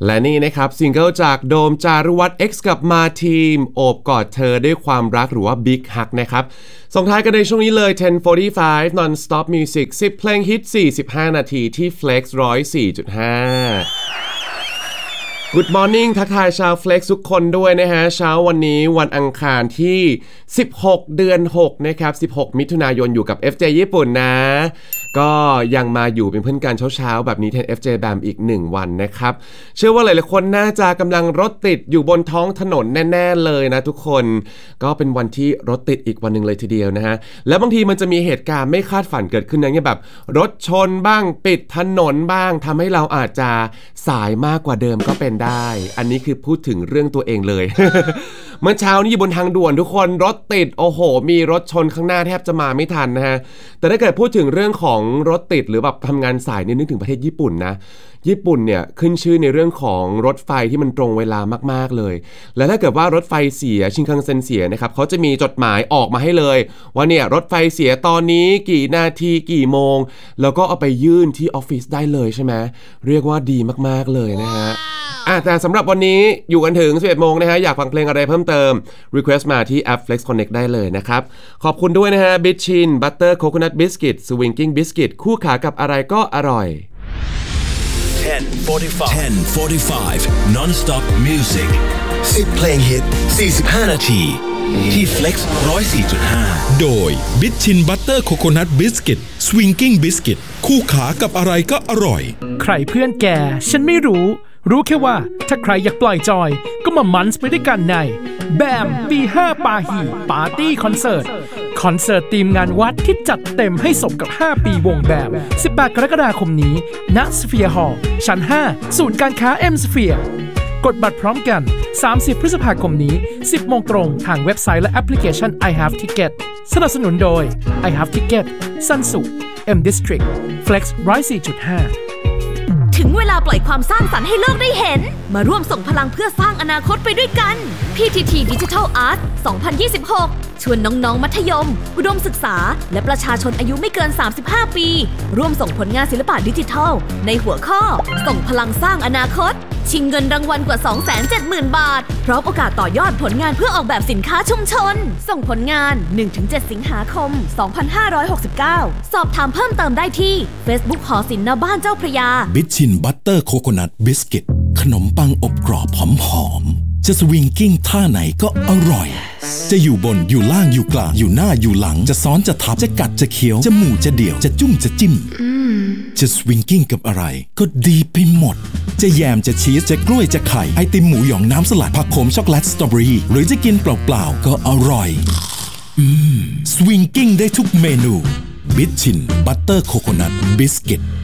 และนี่นะครับซิงเกิลจากโดมจารุวัฒน์ X กับมาทีมโอบกอดเธอด้วยความรักหรือว่า Big Hug นะครับส่งท้ายกันในช่วงนี้เลย 10:45 Non-Stop Music 10 เพลงฮิต 45 นาทีที่ Flex 104.5Good morning ทักทายชาว Flex ทุกคนด้วยนะฮะเช้าวันนี้วันอังคารที่16เดือน6นะครับ16มิถุนายนอยู่กับ FJ ญี่ปุ่นนะก็ยังมาอยู่เป็นเพื่อนกันเช้าๆแบบนี้แทน FJ แบมอีก1วันนะครับเชื่อว่าหลายๆคนน่าจะกำลังรถติดอยู่บนท้องถนนแน่ๆเลยนะทุกคนก็เป็นวันที่รถติดอีกวันนึงเลยทีเดียวนะฮะแล้วบางทีมันจะมีเหตุการณ์ไม่คาดฝันเกิดขึ้นนะเนี่ยแบบรถชนบ้างปิดถนนบ้างทำให้เราอาจจะสายมากกว่าเดิมก็เป็นได้อันนี้คือพูดถึงเรื่องตัวเองเลย เมื่อเช้านี้อยู่บนทางด่วนทุกคนรถติดโอ้โหมีรถชนข้างหน้าแทบจะมาไม่ทันนะฮะแต่ถ้าเกิดพูดถึงเรื่องของรถติดหรือแบบทำงานสายเนี่ยนึกถึงประเทศญี่ปุ่นนะญี่ปุ่นเนี่ยขึ้นชื่อในเรื่องของรถไฟที่มันตรงเวลามากๆเลยและถ้าเกิดว่ารถไฟเสียชินคันเซ็นเสียนะครับเขาจะมีจดหมายออกมาให้เลยว่าเนี่ยรถไฟเสียตอนนี้กี่นาทีกี่โมงแล้วก็เอาไปยื่นที่ออฟฟิศได้เลยใช่ไหมเรียกว่าดีมากๆเลยนะฮะแต่สำหรับวันนี้อยู่กันถึง 11 โมงนะฮะอยากฟังเพลงอะไรเพิ่มเติม Request มาที่แอป Flex Connect ได้เลยนะครับขอบคุณด้วยนะฮะ Bitchin Butter Coconut Biscuit Swinging Biscuit คู่ขากับอะไรก็อร่อย 10:45 Non-Stop Music 10 เพลงฮิต 45 นาทีที่ Flex 104.5 โดย Bitchin Butter Coconut Biscuit Swinging Biscuit คู่ขากับอะไรก็อร่อยใครเพื่อนแกฉันไม่รู้แค่ว่าถ้าใครอยากปล่อยจอยก็มามันส์ไปด้วยกันในแบมปี5ปาฮีปาร์ตี้คอนเสิร์ตทีมงานวัดที่จัดเต็มให้สมกับ5ปีวงแบม18 กรกฎาคมนี้ณสเฟียร์ฮอลล์ชั้น5ศูนย์การค้า M Sphere กดบัตรพร้อมกัน30 พฤษภาคมนี้ 10 โมงตรงทางเว็บไซต์และแอปพลิเคชัน I Have Ticket สนับสนุนโดย I Have Ticket ซันสุ M District Flex 104.5 ถึงเวลาปล่อยความสร้างสรรค์ให้โลกได้เห็นมาร่วมส่งพลังเพื่อสร้างอนาคตไปด้วยกัน PTT Digital Art 2026 ชวนน้องๆมัธยมอุดมศึกษาและประชาชนอายุไม่เกิน35ปีร่วมส่งผลงานศิลปะดิจิทัลในหัวข้อส่งพลังสร้างอนาคตชิงเงินรางวัลกว่า 270,000 บาทพร้อมโอกาสต่อยอดผลงานเพื่อออกแบบสินค้าชุมชนส่งผลงาน 1-7 สิงหาคม 2569 สอบถามเพิ่มเติมได้ที่ Facebook หอศิลป์ณบ้านเจ้าพระยา Bitchin Butter Coconut Biscuit ขนมปังอบกรอบหอมๆจะสวิงกิ้งท่าไหนก็อร่อยจะอยู่บนอยู่ล่างอยู่กลางอยู่หน้าอยู่หลังจะซ้อนจะทับจะกัดจะเคี้ยวจะหมู่จะเดี่ยวจะจุ้มจะจิ้มจะสวิงกิ้งกับอะไรก็ดีไปหมดจะแยมจะชีสจะกล้วยจะไข่ไอติมหมูหยองน้ำสลัดผักโขมช็อกโกแลตสตรอเบอรี่หรือจะกินเปล่าๆก็อร่อยสวิงกิ้งได้ทุกเมนู Bitchin Butter Coconut Biscuit